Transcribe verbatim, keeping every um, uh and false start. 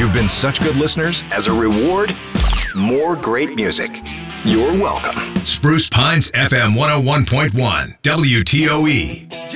You've been such good listeners. As a reward, more great music. You're welcome. Spruce Pines F M one oh one point one, W T O E.